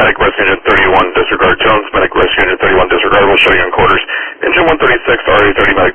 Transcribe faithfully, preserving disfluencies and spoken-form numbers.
Medic Rescue Unit thirty-one, disregard. Jones, Medic Rescue Unit thirty-one, disregard. We'll show you in quarters. Engine one thirty-six, R A thirty, Medic